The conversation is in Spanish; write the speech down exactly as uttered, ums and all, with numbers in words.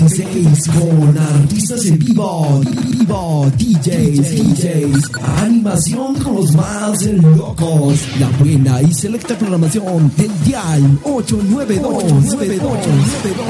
dieciséis con artistas en vivo, vivo, D Js, D Js, animación con los más locos, la buena y selecta programación del Dial ocho nueve dos.